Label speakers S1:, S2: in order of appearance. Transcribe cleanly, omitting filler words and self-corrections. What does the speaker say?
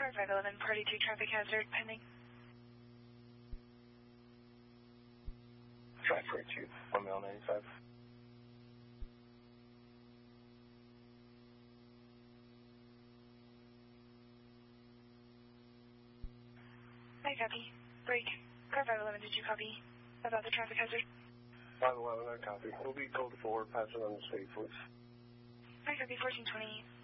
S1: car 511, party 2 traffic hazard pending.
S2: 542, 1 mile 95.
S1: I copy. Break. Car 511, did you copy about the traffic hazard?
S2: 511, I copy. We'll be code 4, pass it on the speed, please.
S1: I copy 1420.